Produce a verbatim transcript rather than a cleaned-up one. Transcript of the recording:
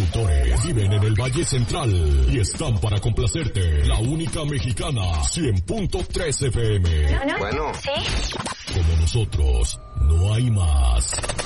locutores viven en el Valle Central y están para complacerte. La única mexicana, cien punto tres F M. Bueno. ¿Sí? Como nosotros, no hay más.